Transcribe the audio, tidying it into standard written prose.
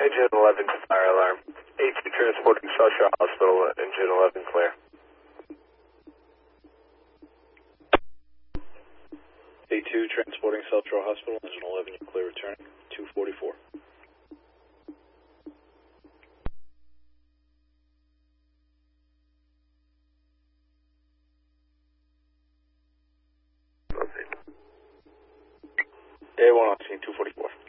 Engine 11 to fire alarm. A2 transporting South Shore Hospital, engine 11 clear. A2 transporting South Shore Hospital, engine 11, you're clear returning, 244. A1 on scene, 244.